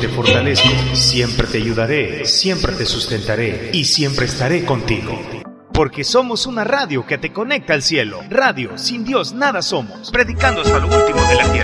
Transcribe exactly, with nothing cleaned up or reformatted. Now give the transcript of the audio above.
te fortalezco, siempre te ayudaré, siempre te sustentaré y siempre estaré contigo. Porque somos una radio que te conecta al cielo. Radio, sin Dios nada somos. Predicando hasta lo último de la tierra.